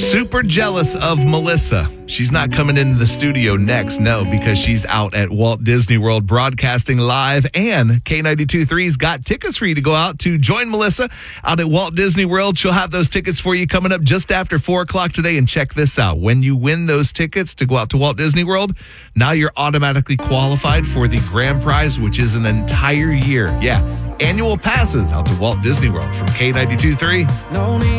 Super jealous of Melissa. She's not coming into the studio next, no, because she's out at Walt Disney World broadcasting live, and K92.3's got tickets for you to go out to join Melissa out at Walt Disney World. She'll have those tickets for you coming up just after 4 o'clock today. And check this out. When you win those tickets to go out to Walt Disney World, now you're automatically qualified for the grand prize, which is an entire year. Yeah, annual passes out to Walt Disney World from K92.3.